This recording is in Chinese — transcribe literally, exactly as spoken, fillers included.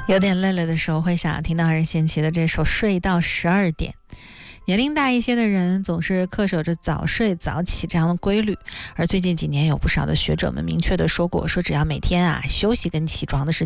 有点累了的时候，会想听到任贤齐的这首《睡到十二点》。年龄大一些的人总是恪守着早睡早起这样的规律，而最近几年有不少的学者们明确的说过，说只要每天啊休息跟起床的时间